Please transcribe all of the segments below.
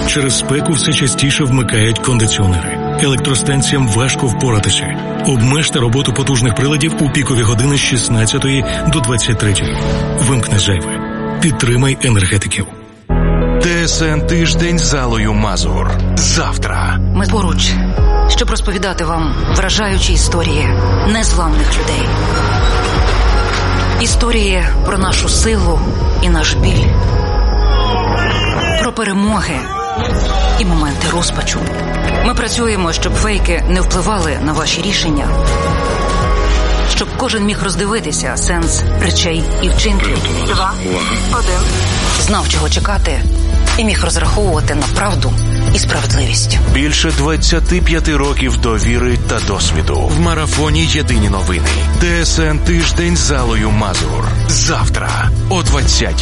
Через спеку все частіше вмикають кондиціонери. Електростанціям важко впоратися. Обмежте роботу потужних приладів у пікові години з 16 до 23. Вимкни зайве. Підтримай енергетиків. ТСН Тиждень з Аллою Мазур. Завтра. Ми поруч, щоб розповідати вам вражаючі історії незламних людей. Історії про нашу силу і наш біль. Про перемоги і моменти розпачу. Ми працюємо, щоб фейки не впливали на ваші рішення. Щоб кожен міг роздивитися сенс речей і вчинків. 2, 1. Знав, чого чекати, і міг розраховувати на правду і справедливість. Більше 25 років довіри та досвіду. В марафоні «Єдині новини». ТСН Тиждень з Аллою Мазур. Завтра о 20-й.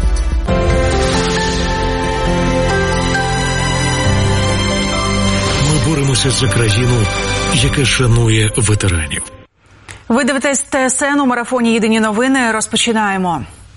Ми боремося за країну, яка шанує ветеранів. Ви дивитесь ТСН у марафоні «Єдині новини». Розпочинаємо.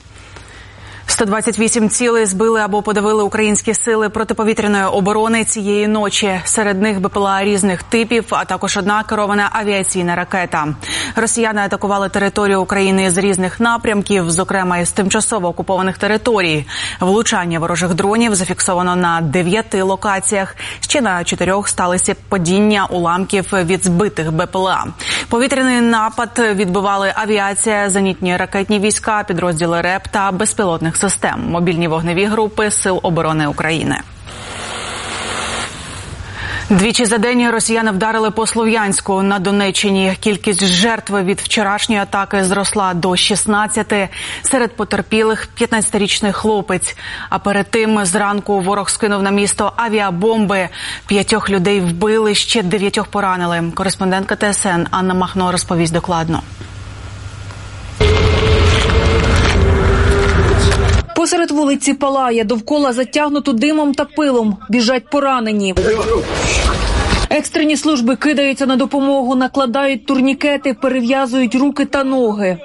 128 цілей збили або подавили українські сили протиповітряної оборони цієї ночі. Серед них БПЛА різних типів, а також одна керована авіаційна ракета. Росіяни атакували територію України з різних напрямків, зокрема із тимчасово окупованих територій. Влучання ворожих дронів зафіксовано на 9 локаціях. Ще на 4 сталися падіння уламків від збитих БПЛА. Повітряний напад відбивали авіація, зенітні ракетні війська, підрозділи РЕП та безпілотних систем, мобільні вогневі групи Сил оборони України. Двічі за день росіяни вдарили по Слов'янську на Донеччині. Кількість жертв від вчорашньої атаки зросла до 16. Серед потерпілих 15-річний хлопець. А перед тим зранку ворог скинув на місто авіабомби. 5 людей вбили, ще 9 поранили. Кореспондентка ТСН Анна Махно розповість докладно. Посеред вулиці палає, довкола затягнуто димом та пилом. Біжать поранені. Екстрені служби кидаються на допомогу, накладають турнікети, перев'язують руки та ноги.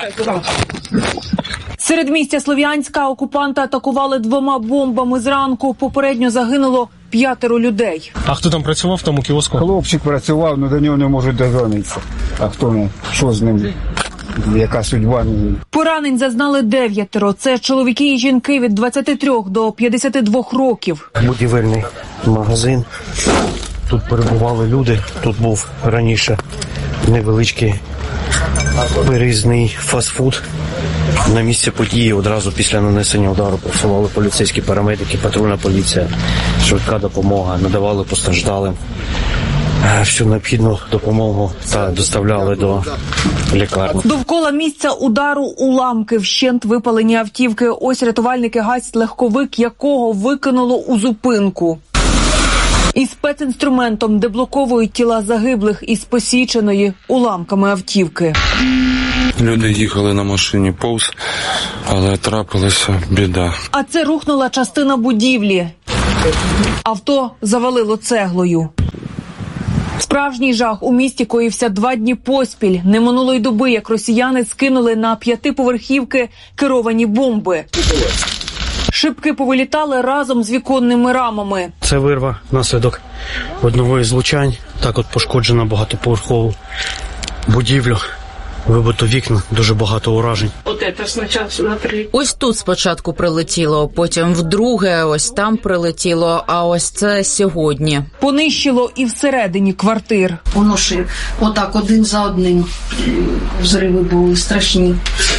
Серед місця Слов'янська окупанти атакували 2 бомбами зранку. Попередньо загинуло 5 людей. А хто там працював в тому кіоску? Хлопчик працював, але до нього не можуть дозвонитися. А хто, що з ним? Яка судьба? Поранень зазнали 9. Це чоловіки і жінки від 23 до 52 років. Будівельний магазин. Тут перебували люди. Тут був раніше невеличкий переїзний фастфуд. На місці події одразу після нанесення удару працювали поліцейські парамедики, патрульна поліція, швидка допомога, надавали постраждалим всю необхідну допомогу та доставляли до лікарні. Довкола місця удару уламки, вщент випалені автівки. Ось рятувальники гасять легковик, якого викинуло у зупинку. І спецінструментом деблоковують тіла загиблих із посіченої уламками автівки. Люди їхали на машині повз, але трапилася біда. А це рухнула частина будівлі. Авто завалило цеглою. Справжній жах у місті коївся 2 дні поспіль. Не минулої доби, як росіяни скинули на 5-поверхівки керовані бомби. Шибки повилітали разом з віконними рамами. Це вирва внаслідок одного із влучань. Так от пошкоджена багатоповерхову будівлю. Вибито вікна, дуже багато уражень. Ось тут спочатку прилетіло, потім вдруге, ось там прилетіло, а ось це сьогодні. Понищило і всередині квартир. Воно ж отак один за одним взриви були страшні.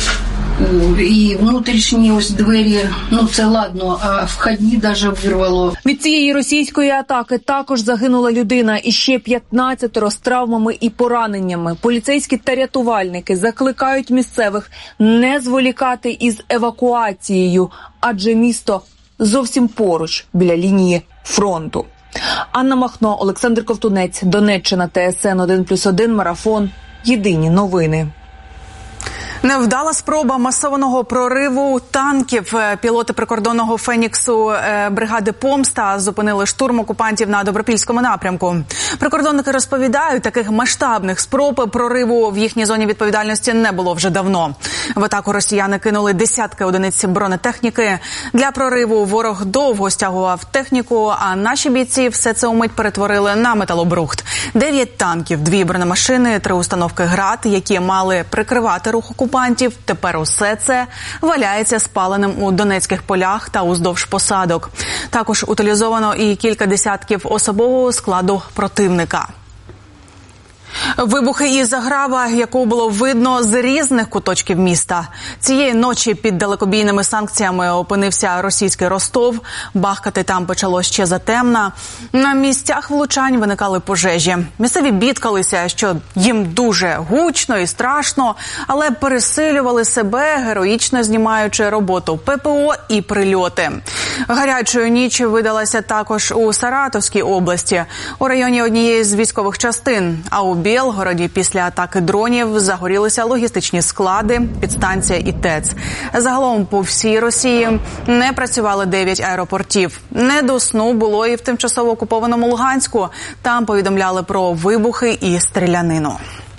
І внутрішні ось двері, це ладно, а входні даже вирвало. Від цієї російської атаки також загинула людина і ще 15 з травмами і пораненнями. Поліцейські та рятувальники закликають місцевих не зволікати із евакуацією, адже місто зовсім поруч, біля лінії фронту. Анна Махно, Олександр Ковтунець, Донеччина, ТСН 1+1, марафон, Єдині новини. Невдала спроба масованого прориву танків. Пілоти прикордонного «Феніксу» бригади «Помста» зупинили штурм окупантів на Добропільському напрямку. Прикордонники розповідають, таких масштабних спроб прориву в їхній зоні відповідальності не було вже давно. В атаку росіяни кинули десятки одиниць бронетехніки. Для прориву ворог довго стягував техніку, а наші бійці все це умить перетворили на металобрухт. 9 танків, 2 бронемашини, 3 установки «Град», які мали прикривати рух окупантів. Тепер усе це валяється спаленим у донецьких полях та уздовж посадок. Також утилізовано і кілька десятків особового складу противника. Вибухи і заграва, яку було видно з різних куточків міста. Цієї ночі під далекобійними санкціями опинився російський Ростов. Бахкати там почало ще затемна. На місцях влучань виникали пожежі. Місцеві бідкалися, що їм дуже гучно і страшно, але пересилювали себе, героїчно знімаючи роботу ППО і прильоти. Гарячою ніч видалася також у Саратовській області, у районі однієї з військових частин, а у Білгороді після атаки дронів загорілися логістичні склади, підстанція і ТЕЦ. Загалом по всій Росії не працювали 9 аеропортів. Не до сну було і в тимчасово окупованому Луганську. Там повідомляли про вибухи і стрілянину.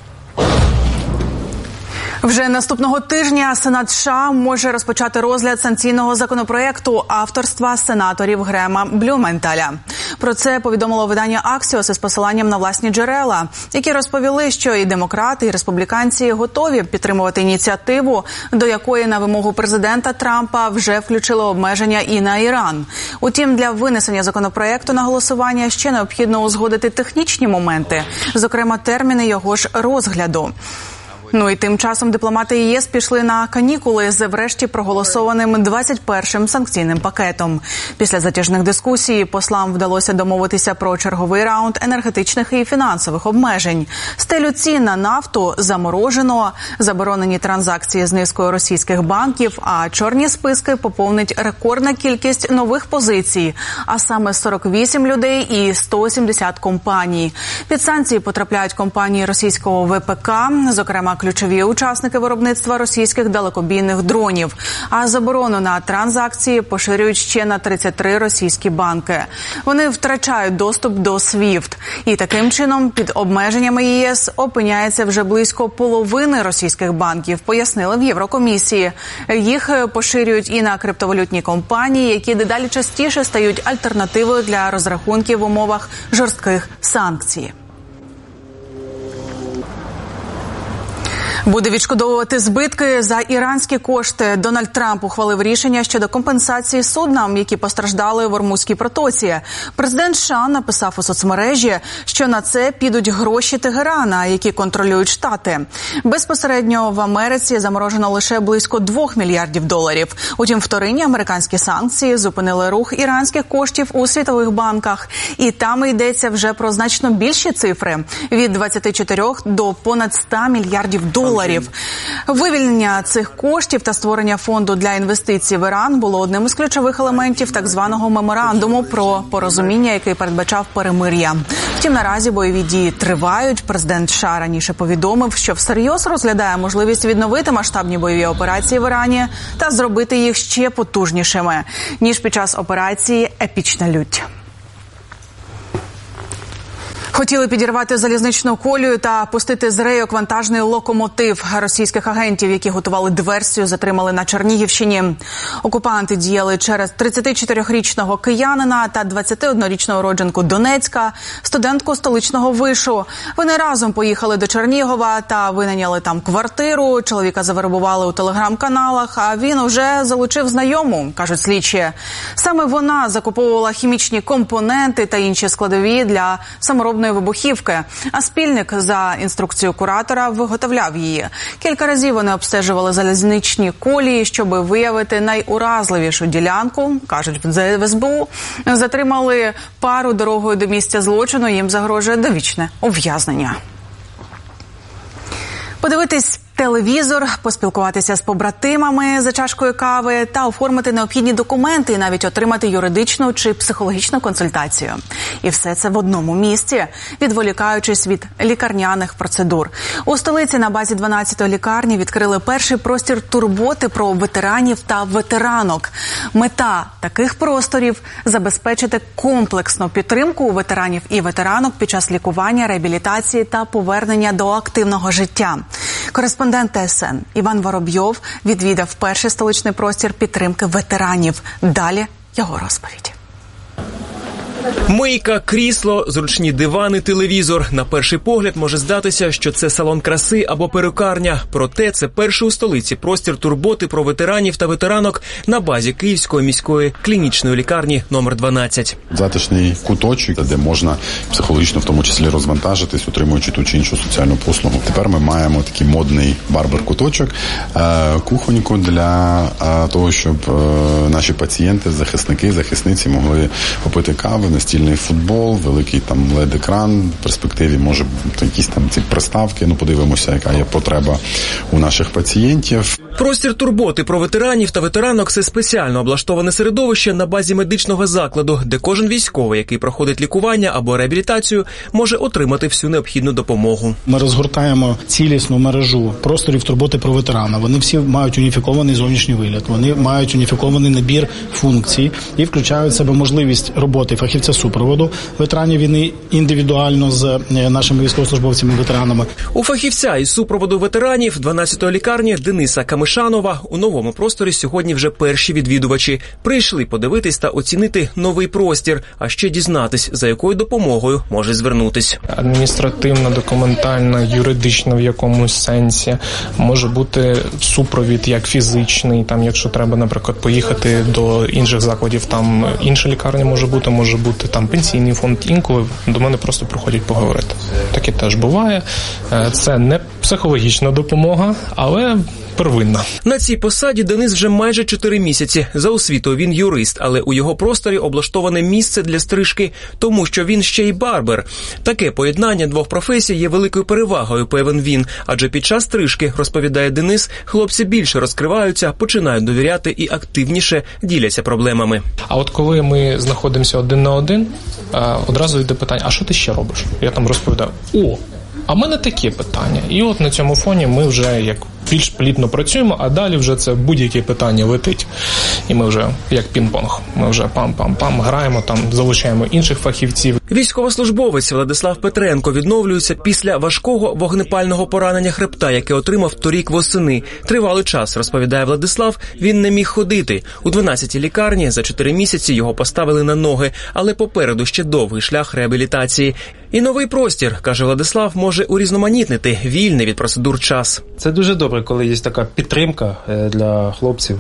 Вже наступного тижня Сенат США може розпочати розгляд санкційного законопроекту авторства сенаторів Грема Блюменталя. Про це повідомило видання Axios із посиланням на власні джерела, які розповіли, що і демократи, і республіканці готові підтримувати ініціативу, до якої на вимогу президента Трампа вже включили обмеження і на Іран. Утім, для винесення законопроекту на голосування ще необхідно узгодити технічні моменти, зокрема терміни його ж розгляду. Ну і тим часом дипломати ЄС пішли на канікули з врешті проголосованим 21-м санкційним пакетом. Після затяжних дискусій послам вдалося домовитися про черговий раунд енергетичних і фінансових обмежень. Стелю цін на нафту заморожено, заборонені транзакції з низкою російських банків, а чорні списки поповнить рекордна кількість нових позицій, а саме 48 людей і 170 компаній. Під санкції потрапляють компанії російського ВПК, зокрема ключові учасники виробництва російських далекобійних дронів. А заборону на транзакції поширюють ще на 33 російські банки. Вони втрачають доступ до SWIFT. І таким чином під обмеженнями ЄС опиняється вже близько половини російських банків, пояснили в Єврокомісії. Їх поширюють і на криптовалютні компанії, які дедалі частіше стають альтернативою для розрахунків в умовах жорстких санкцій. Буде відшкодовувати збитки за іранські кошти. Дональд Трамп ухвалив рішення щодо компенсації суднам, які постраждали в Ормузькій протоці. Президент США написав у соцмережі, що на це підуть гроші Тегерана, які контролюють Штати. Безпосередньо в Америці заморожено лише близько $2 мільярдів. Утім, вторинні американські санкції зупинили рух іранських коштів у світових банках. І там йдеться вже про значно більші цифри – від 24 до понад $100 мільярдів. Вивільнення цих коштів та створення фонду для інвестицій в Іран було одним із ключових елементів так званого меморандуму про порозуміння, який передбачав перемир'я. Втім, наразі бойові дії тривають. Президент США раніше повідомив, що всерйоз розглядає можливість відновити масштабні бойові операції в Ірані та зробити їх ще потужнішими, ніж під час операції «Епічна лють». Хотіли підірвати залізничну колію та пустити з рейок вантажний локомотив. Російських агентів, які готували диверсію, затримали на Чернігівщині. Окупанти діяли через 34-річного киянина та 21-річну уродженку Донецька, студентку столичного вишу. Вони разом поїхали до Чернігова та винайняли там квартиру. Чоловіка завербували у телеграм-каналах, а він уже залучив знайому, кажуть слідчі. Саме вона закуповувала хімічні компоненти та інші складові для саморобної вибухівки, а спільник за інструкцією куратора виготовляв її. Кілька разів вони обстежували залізничні колії, щоб виявити найуразливішу ділянку, кажуть в СБУ. Затримали пару дорогою до місця злочину, їм загрожує довічне ув'язнення. Подивитись телевізор, поспілкуватися з побратимами за чашкою кави та оформити необхідні документи і навіть отримати юридичну чи психологічну консультацію. І все це в одному місці, відволікаючись від лікарняних процедур. У столиці на базі 12-ї лікарні відкрили перший простір турботи про ветеранів та ветеранок. Мета таких просторів – забезпечити комплексну підтримку ветеранів і ветеранок під час лікування, реабілітації та повернення до активного життя. Кореспондент ТСН Іван Воробйов відвідав перший столичний простір підтримки ветеранів. Далі його розповідь. Мийка, крісло, зручні дивани, телевізор. На перший погляд може здатися, що це салон краси або перукарня. Проте це перший у столиці простір турботи про ветеранів та ветеранок на базі Київської міської клінічної лікарні номер 12. Затишний куточок, де можна психологічно в тому числі розвантажитись, отримуючи ту чи іншу соціальну послугу. Тепер ми маємо такий модний барбер-куточок, кухоньку для того, щоб наші пацієнти, захисники, захисниці могли попити кави, настільний футбол, великий там LED-екран, в перспективі може бути якісь там ці приставки, подивимося, яка є потреба у наших пацієнтів. Простір турботи про ветеранів та ветеранок – це спеціально облаштоване середовище на базі медичного закладу, де кожен військовий, який проходить лікування або реабілітацію, може отримати всю необхідну допомогу. Ми розгортаємо цілісну мережу просторів турботи про ветерана. Вони всі мають уніфікований зовнішній вигляд, вони мають уніфікований набір функцій і включають в себе можливість роботи фахівця супроводу ветеранів війни індивідуально з нашими військовослужбовцями-ветеранами. У фахівця із супроводу ветеранів 12-ї лікарні Дениса Камишанова у новому просторі сьогодні вже перші відвідувачі. Прийшли подивитись та оцінити новий простір, а ще дізнатись, за якою допомогою може звернутись. Адміністративна, документальна, юридична в якомусь сенсі. Може бути супровід як фізичний, там, якщо треба, наприклад, поїхати до інших закладів, там інша лікарня може бути там пенсійний фонд. Інколи до мене просто приходять поговорити. Таке теж буває. Це не психологічна допомога, але первинна. На цій посаді Денис вже майже 4 місяці. За освітою він юрист, але у його просторі облаштоване місце для стрижки, тому що він ще й барбер. Таке поєднання двох професій є великою перевагою, певен він. Адже під час стрижки, розповідає Денис, хлопці більше розкриваються, починають довіряти і активніше діляться проблемами. А от коли ми знаходимося один на один, одразу йде питання, а що ти ще робиш? Я там розповідаю, а в мене такі питання. І от на цьому фоні ми вже як більш плідно працюємо, а далі вже це будь-яке питання летить. І ми вже як пінг-понг. Ми вже пам-пам-пам граємо, там залучаємо інших фахівців. Військовослужбовець Владислав Петренко відновлюється після важкого вогнепального поранення хребта, яке отримав торік восени. Тривалий час, розповідає Владислав, він не міг ходити. У 12-й лікарні за 4 місяці його поставили на ноги, але попереду ще довгий шлях реабілітації. І новий простір, каже Владислав, може урізноманітнити вільний від процедур час. Це дуже добре, коли є така підтримка для хлопців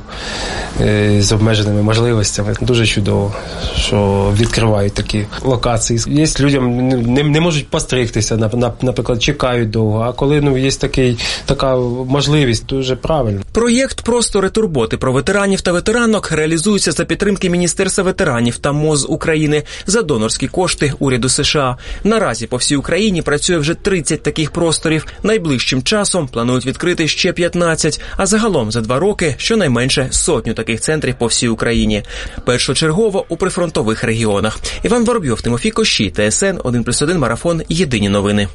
з обмеженими можливостями. Дуже чудово, що відкривають такі локації. Є людям, не можуть постригтися, наприклад, чекають довго, а коли є така можливість, дуже правильно. Проєкт «Простори турботи про ветеранів та ветеранок» реалізується за підтримки Міністерства ветеранів та МОЗ України за донорські кошти уряду США. Наразі по всій Україні працює вже 30 таких просторів. Найближчим часом планують відкрити ще 15, а загалом за 2 роки щонайменше 100 таких центрів по всій Україні. Першочергово у прифронтових регіонах. Іван Воробйов, Тимофій Кощій, ТСН 1+1 Марафон. Єдині новини.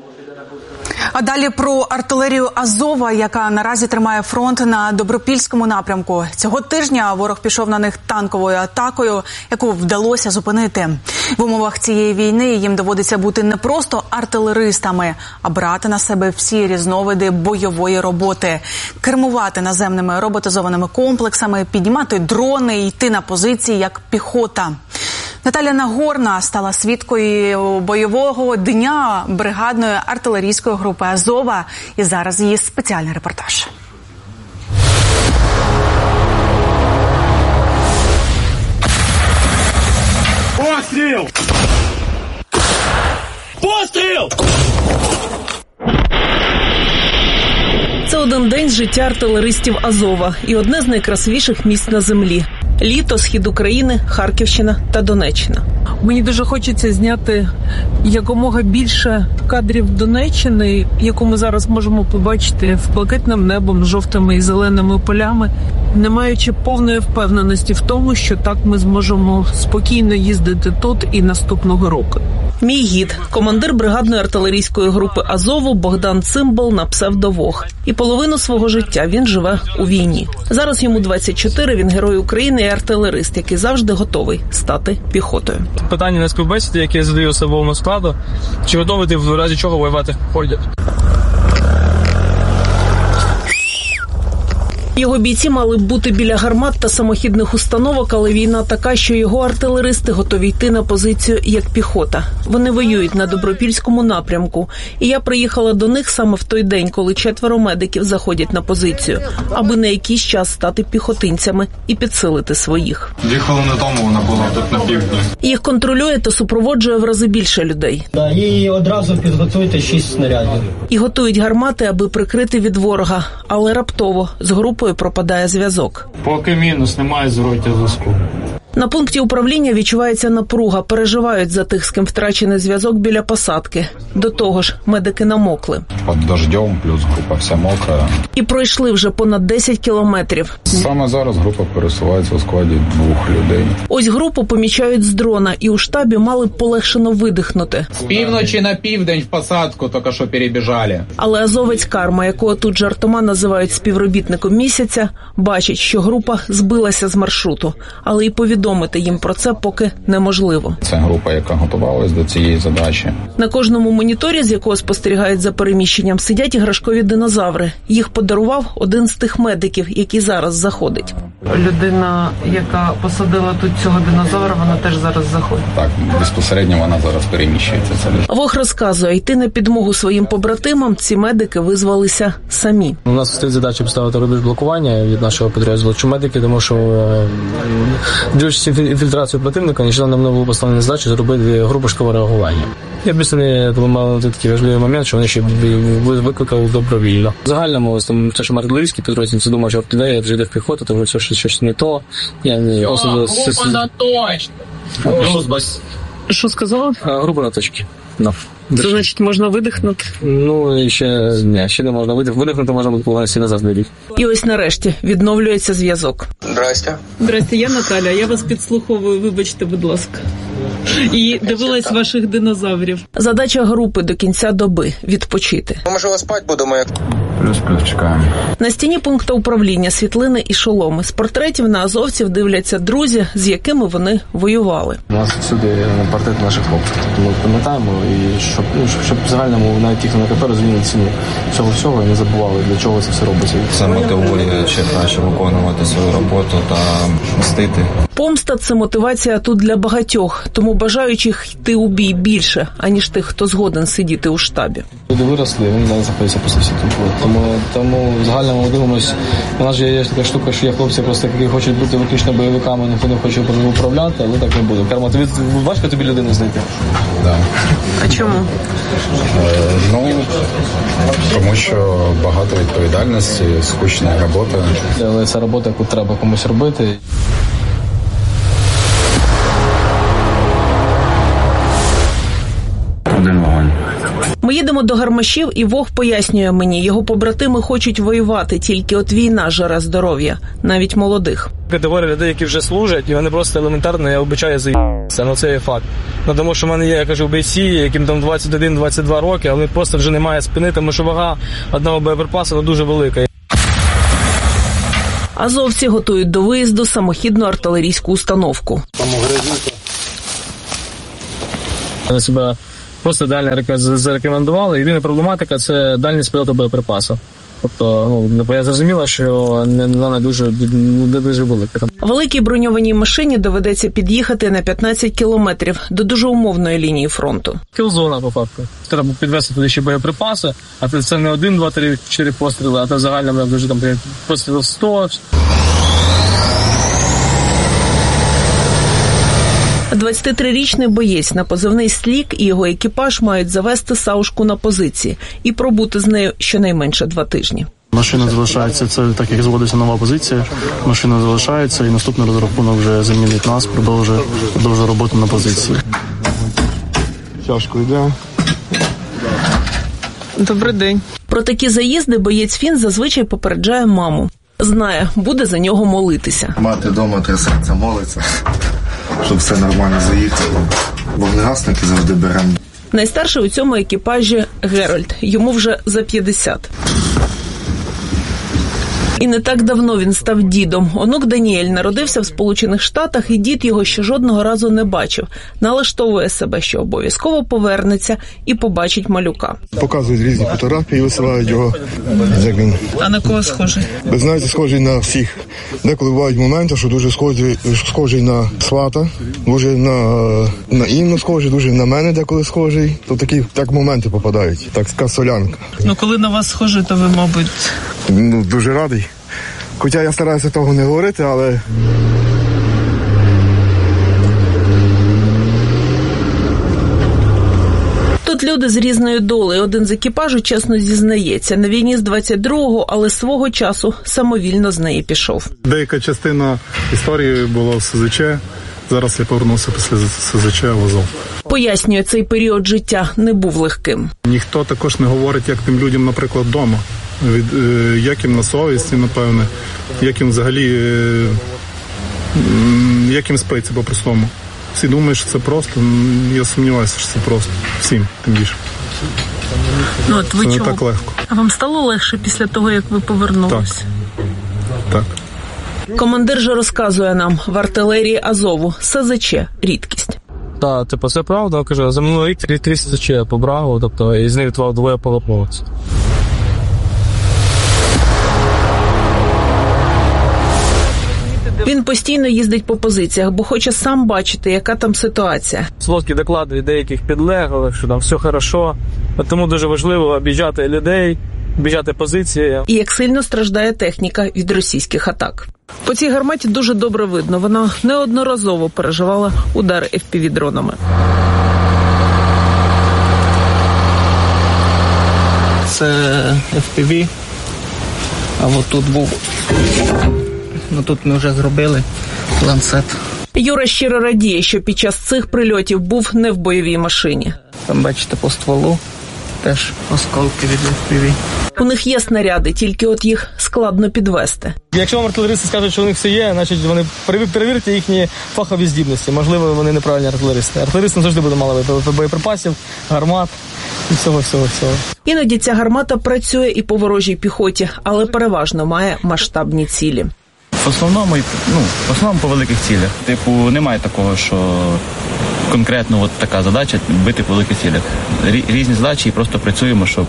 А далі про артилерію Азова, яка наразі тримає фронт на Добропільському напрямку. Цього тижня ворог пішов на них танковою атакою, яку вдалося зупинити. В умовах цієї війни їм доводиться бути не просто артилеристами, а брати на себе всі різновиди бойової роботи. Кермувати наземними роботизованими комплексами, піднімати дрони і йти на позиції як піхота. Наталя Нагорна стала свідкою бойового дня бригадної артилерійської групи Азова. І зараз її спеціальний репортаж. Постріл! Постріл! Це один день життя артилеристів Азова і одне з найкрасивіших місць на землі. Літо, схід України, Харківщина та Донеччина. Мені дуже хочеться зняти якомога більше кадрів Донеччини, яку ми зараз можемо побачити в блакитним небом, жовтими і зеленими полями, не маючи повної впевненості в тому, що так ми зможемо спокійно їздити тут і наступного року. Мій гід – командир бригадної артилерійської групи Азову Богдан Цимбал на псевдо Вог. І половину свого життя він живе у війні. Зараз йому 24, він герой України і артилерист, який завжди готовий стати піхотою. Питання на співбесіді, яке я задаю особовому складу, чи готовий ти в разі чого воювати в полі? Його бійці мали б бути біля гармат та самохідних установок, але війна така, що його артилеристи готові йти на позицію як піхота. Вони воюють на Добропільському напрямку. І я приїхала до них саме в той день, коли 4 медиків заходять на позицію, аби на якийсь час стати піхотинцями і підсилити своїх. 2 хвилини тому вона була тут на півдні. Їх контролює та супроводжує в рази більше людей. І одразу підготуйте 6 снарядів. І готують гармати, аби прикрити від ворога. Але раптово з групою пропадає зв'язок. Поки мінус, немає зворотнього зв'язку. На пункті управління відчувається напруга, переживають за тих, з ким втрачений зв'язок біля посадки. До того ж, медики намокли. Під дождем, плюс група вся мокра. І пройшли вже понад 10 кілометрів. Саме зараз група пересувається у складі 2 людей. Ось групу помічають з дрона, і у штабі мали б полегшено видихнути. З півночі на південь в посадку тільки що перебіжали. Але азовець Карма, якого тут жартома називають співробітником місяця, бачить, що група збилася з маршруту, але і повідомити їм про це поки неможливо. Це група, яка готувалась до цієї задачі. На кожному моніторі, з якого спостерігають за переміщенням, сидять іграшкові динозаври. Їх подарував один з тих медиків, який зараз заходить. Людина, яка посадила тут цього динозавра, вона теж зараз заходить. Так, безпосередньо вона зараз переміщується. Вог розказує, йти на підмогу своїм побратимам ці медики визвалися самі. У нас стоїть задача поставити рубіж блокування від нашого підрозділу. Чому медики? Тому що дивлячись інфільтрацію противника, нещодавно нам було поставлено задачу зробити групу швидкого реагування. Я б не мав такий важливий момент, що вони ще викликали добровільно. В загальному, те, що артилерійський підрозділ, це думав, що артилерія вже йде в піхоту, тому що щось не то. Я не Що сказала? Група на точці. Це значить, можна видихнути? Ну, і ще не можна видихнути, можна буде повністю назад виліз. І ось нарешті відновлюється зв'язок. Здрасте, я Наталя, я вас підслуховую, вибачте, будь ласка. І дивилась ваших динозаврів. Задача групи до кінця доби – відпочити. Можливо, спати будемо, як... Плюс чекаємо. На стіні пункту управління світлини і шоломи. З портретів на азовців дивляться друзі, з якими вони воювали. У нас всюди портрет наших хлопців. Тобто ми пам'ятаємо, і щоб в загальному навіть ті, хто на КП, розуміли ціну цього всього і не забували, для чого це все робиться. Це мотивує ще краще виконувати свою роботу та мстити. Помста – це мотивація тут для багатьох, тому бажаючих йти у бій більше, аніж тих, хто згоден сидіти у штабі. Люди виросли, вони зараз знаходяться просто всі тут. Тому в загальному ми дивимося, у нас же є така штука, що є хлопці, просто, які хочуть бути виключно бойовиками, ніхто не хоче управляти, але так не буде. Карма, важко тобі людину знайти? Так. А чому? Тому що багато відповідальності, скучна робота. Але це робота, яку треба комусь робити. Один вогонь. Ми їдемо до Гармашів, і Вог пояснює мені, його побратими хочуть воювати, тільки от війна жере здоров'я, навіть молодих. Категорія людей, які вже служать, і вони просто елементарно, я вбачаю, заїбаться. Це є факт. Тому що в мене є, я кажу, бійці, яким там 21-22 роки, але просто вже немає спини, тому що вага одного боєприпасу дуже велика. Азовці готують до виїзду самохідну артилерійську установку. Вони себе просто ідеально зарекомендували. Єдина проблематика – це дальність польоту боєприпасу. Тобто, я зрозуміла, що вона дуже велика. Великій броньованій машині доведеться під'їхати на 15 кілометрів до дуже умовної лінії фронту. Кілзона, по факту. Треба підвести туди ще боєприпаси, а це не 1, 2, 3, 4 постріли, а це в загальному вже там пострілів 100. 23-річний боєць на позивний «Слік» і його екіпаж мають завести Саушку на позиції і пробути з нею щонайменше 2 тижні. Машина залишається, це так як зводиться нова позиція, машина залишається і наступний розрахунок вже замінить нас, продовжує роботу на позиції. Тяжко йде. Добрий день. Про такі заїзди боєць Фін зазвичай попереджає маму. Знає, буде за нього молитися. Мати вдома трясеться, молиться, щоб все нормально заїхало. Вогнегасники завжди беремо. Найстарший у цьому екіпажі Герольд. Йому вже за 50. І не так давно він став дідом. Онук Даніель народився в Сполучених Штатах, і дід його ще жодного разу не бачив. Налаштовує себе, що обов'язково повернеться і побачить малюка. Показують різні фотографії, висилають його. Як він. А на кого схожий? Ви знаєте, схожий на всіх. Деколи бувають моменти, що дуже схожий на свата, дуже на Інну схожий, дуже на мене деколи схожий. То такі моменти попадають, така солянка. Ну, коли на вас схожий, то ви, мабуть... Дуже радий. Хоча я стараюся того не говорити, але... Тут люди з різною долею. Один з екіпажу чесно зізнається. На війні з 22-го, але свого часу самовільно з неї пішов. Деяка частина історії була в СЗЧ. Зараз я повернувся після СЗЧ в Азов. Пояснює, цей період життя не був легким. Ніхто також не говорить, як тим людям, наприклад, вдома. Як їм на совісті, напевне, як їм взагалі, як їм спиться по-простому. Всі думають, що це просто, я сумніваюся, що це просто. Всім, тим більше. Ну, от ви це не чого? так легко. А вам стало легше після того, як ви повернулися? Так. Командир же розказує нам, в артилерії Азову СЗЧ – рідкість. Так, це правда, кажу, за минулий рік 3 СЗЧ побрав, тобто із них 2 полоповці. Він постійно їздить по позиціях, бо хоче сам бачити, яка там ситуація. Сводки доклади від деяких підлеглих, що там все хорошо. Тому дуже важливо об'їжджати людей, об'їжджати позиції. І як сильно страждає техніка від російських атак. По цій гарматі дуже добре видно. Вона неодноразово переживала удари FPV-дронами. Це FPV, а от тут був... Ну, тут ми вже зробили ланцет. Юра щиро радіє, що під час цих прильотів був не в бойовій машині. Там, бачите, по стволу теж осколки від FPV. У них є снаряди, тільки от їх складно підвести. Якщо вам артилеристи скажуть, що у них все є, значить вони перевірте їхні фахові здібності. Можливо, вони неправильні артилеристи. Артилеристам завжди буде мало боєприпасів, гармат і всього. Іноді ця гармата працює і по ворожій піхоті, але переважно має масштабні цілі. В основному по великих цілях. Немає такого, що конкретно от така задача бити по великих цілях. Різні задачі і просто працюємо, щоб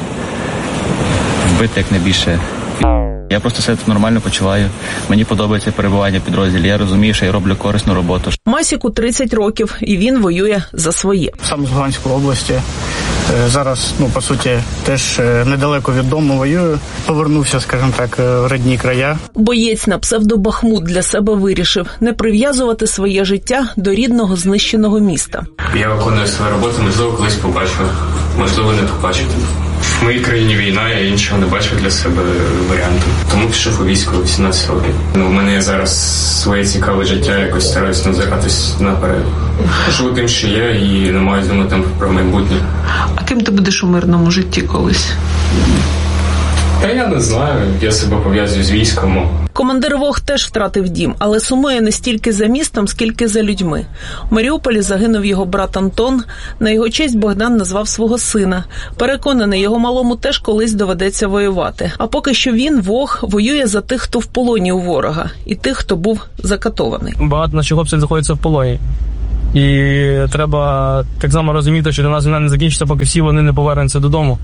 вбити якнайбільше. Я просто себе нормально почуваю. Мені подобається перебування в підрозділі. Я розумію, що я роблю корисну роботу. Масіку 30 років, і він воює за своє. Сам з Луганської області. Зараз, по суті, теж недалеко від дому воюю. Повернувся, скажімо так, в рідні края. Боєць на псевдо-Бахмут для себе вирішив не прив'язувати своє життя до рідного знищеного міста. Я виконую свою роботу, можливо, колись побачу, можливо, не побачу. В моїй країні війна, я іншого не бачив для себе варіанту. Тому пішов у військо 18 років. У мене є зараз своє цікаве життя, якось стараюсь назиратись наперед. Живу тим, що є, і не маю думати про майбутнє. А ким ти будеш у мирному житті колись? Та я не знаю, я себе пов'язую з військом. Командир ВОГ теж втратив дім, але сумує не стільки за містом, скільки за людьми. У Маріуполі загинув його брат Антон. На його честь Богдан назвав свого сина. Переконаний, його малому теж колись доведеться воювати. А поки що він, ВОГ, воює за тих, хто в полоні у ворога, і тих, хто був закатований. Багато наших хлопців знаходяться в полоні. І треба так само розуміти, що до нас війна не закінчиться, поки всі вони не повернуться додому.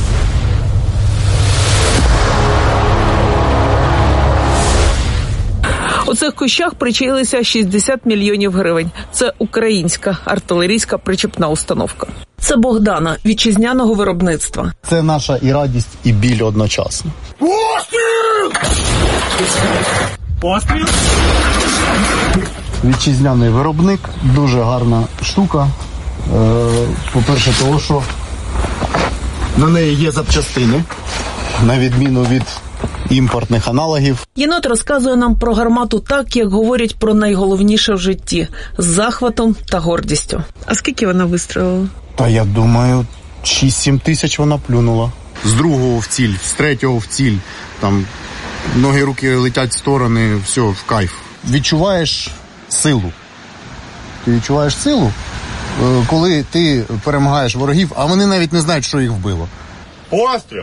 У цих кущах причаїлися 60 мільйонів гривень. Це українська артилерійська причепна установка. Це Богдана, вітчизняного виробництва. Це наша і радість, і біль одночасно. Постріл! Постріл! Вітчизняний виробник, дуже гарна штука. По-перше, того, що на неї є запчастини. на відміну від імпортних аналогів. Єнот розказує нам про гармату так, як говорять про найголовніше в житті – з захватом та гордістю. А скільки вона вистрілила? Та я думаю, 6-7 тисяч вона плюнула. З другого в ціль, з третього в ціль. Там ноги, руки летять в сторони, все, в кайф. Відчуваєш силу. Ти відчуваєш силу, коли ти перемагаєш ворогів, а вони навіть не знають, що їх вбило. Постріл!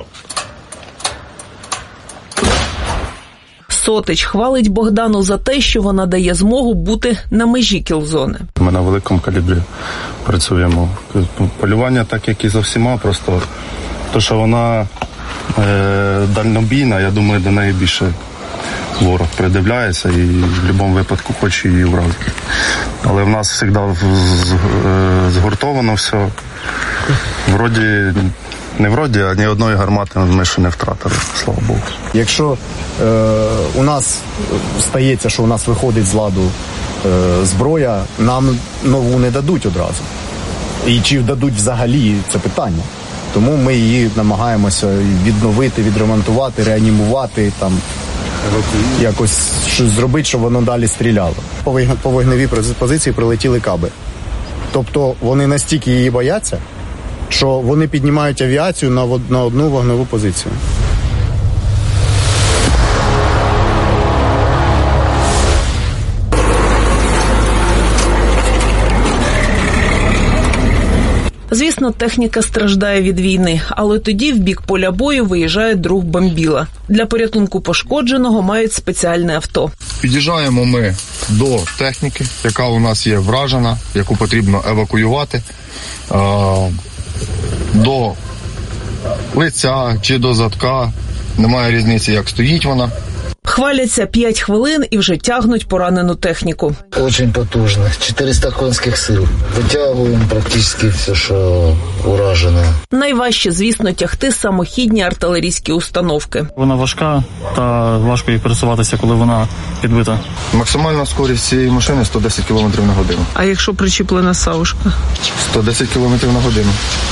Сотич хвалить Богдану за те, що вона дає змогу бути на межі кілзони. Ми на великому калібрі працюємо. Полювання так, як і за всіма, просто те, що вона дальнобійна, я думаю, до неї більше ворог придивляється і в будь-якому випадку хоче її вразити. Але в нас завжди згуртовано все. А ні одної гармати ми ще не втратили, слава Богу. Якщо у нас стається, що у нас виходить з ладу зброя, нам нову не дадуть одразу. І чи дадуть взагалі, це питання. Тому ми її намагаємося відновити, відремонтувати, реанімувати, там, якось щось зробити, щоб воно далі стріляло. По вогневій позиції прилетіли каби. Тобто вони настільки її бояться, що вони піднімають авіацію на одну вогневу позицію. Звісно, техніка страждає від війни, але тоді в бік поля бою виїжджає друг бомбіла. Для порятунку пошкодженого мають спеціальне авто. Під'їжджаємо ми до техніки, яка у нас є вражена, яку потрібно евакуювати. До лиця чи до задка, немає різниці, як стоїть вона. Хваляться 5 хвилин і вже тягнуть поранену техніку. Дуже потужно. 400 конських сил. Витягуємо практично все, що уражене. Найважче, звісно, тягти самохідні артилерійські установки. Вона важка та важко їй пересуватися, коли вона підбита. Максимальна скорість цієї машини 110 км на годину. А якщо причіплена саушка? 110 км на годину.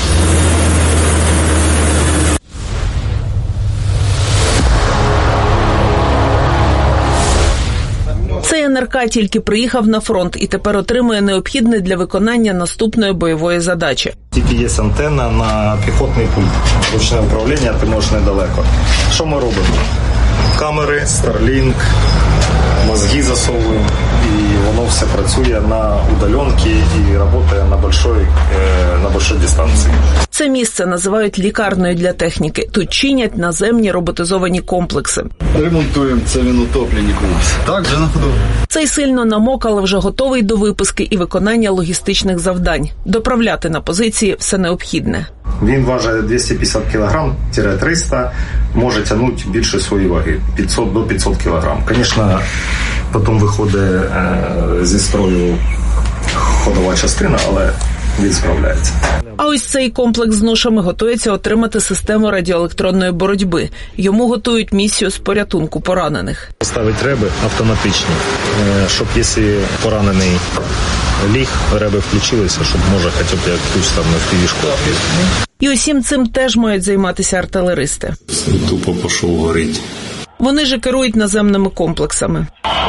Цей НРК тільки приїхав на фронт і тепер отримує необхідне для виконання наступної бойової задачі. Тільки є антенна на піхотний пульт. Ручне управління, ти можеш недалеко. Що ми робимо? Камери, Starlink, мозги засовуємо, і воно все працює на удаленці і працює на большой дистанції. Це місце називають лікарнею для техніки. Тут чинять наземні роботизовані комплекси. Ремонтуємо, це він утопленник у нас. Так, вже на ходу. Цей сильно намок, але вже готовий до виписки і виконання логістичних завдань. Доправляти на позиції все необхідне. Він важить 250 кг-300, може тягнути більше своєї ваги, 500 до 500 кг. Звісно, потім виходить зі строю ходова частина, але він справляється. А ось цей комплекс з ношами готується отримати систему радіоелектронної боротьби. Йому готують місію з порятунку поранених. Ставить реби автоматичні, щоб якщо поранений ліг, реби включилися, щоб може хоча б якусь там на півішку. І усім цим теж мають займатися артилеристи. Тупо пішов горить. Вони же керують наземними комплексами.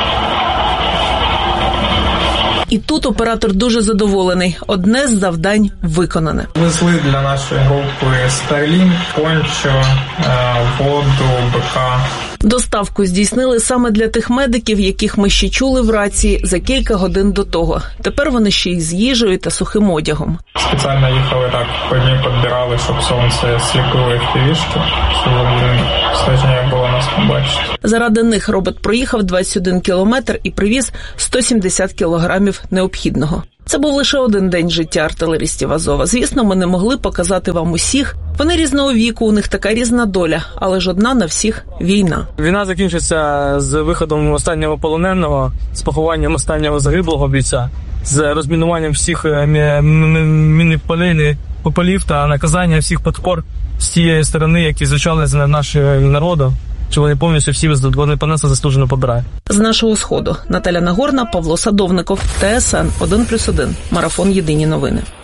І тут оператор дуже задоволений. Одне з завдань виконане. Везли для нашої групи Starlink, пончо, воду, БК. Доставку здійснили саме для тих медиків, яких ми ще чули в рації за кілька годин до того. Тепер вони ще й з їжею та сухим одягом. Спеціально їхали так, по дні підбирали, щоб сонце сліпило їх півішки, щоб вони стеження було нас побачити. Заради них робот проїхав 21 кілометр і привіз 170 кілограмів необхідного. Це був лише один день життя артилеристів Азова. Звісно, ми не могли показати вам усіх. Вони різного віку, у них така різна доля, але ж одна на всіх – війна. Війна закінчиться з виходом останнього полоненого, з похованням останнього загиблого бійця, з розмінуванням всіх мінних полів та наказання всіх подпор з тієї сторони, які звучали за нашим народом, що вони повністю всі понесли заслужену побирає. З нашого Сходу. Наталя Нагорна, Павло Садовников, ТСН 1+1. Марафон «Єдині новини».